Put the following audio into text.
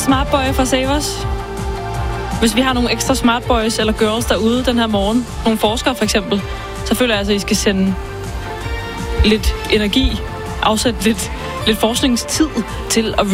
smartboy fra Savers. Hvis vi har nogle ekstra smartboys eller girls derude den her morgen, nogle forskere for eksempel, så føler jeg altså, at I skal sende lidt energi, afsætte lidt forskningstid til at